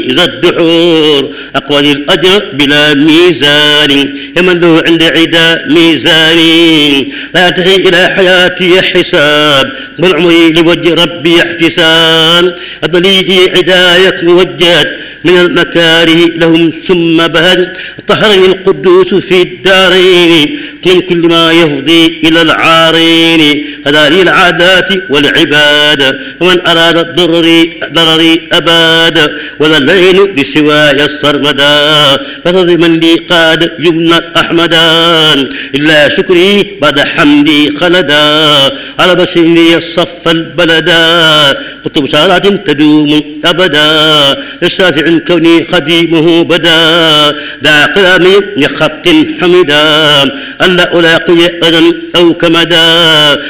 إذا الدحور أقوى الأجر بلا ميزان يمن له عند عدا ميزان لا تهي إلى حياتي حساب بل عمري لوجه ربي احتسان الضليل عداية موجهت من المكاره لهم ثم بهد طهرني القدوس في الدارين من كل ما يفضي إلى العارين هذه العادات والعباد ومن أراد ضرري أباد ولا الليل بسواي السرمدا فرض من لي قاد جملة أحمدان إلا شكري بعد حمدي خلدا على بسيني الصف البلدا قلت بشارات تدوم أبدا للشافع كوني خديمه بدا ذا قلامي لخط حمدا ألا ألاقي أذى أو كمدا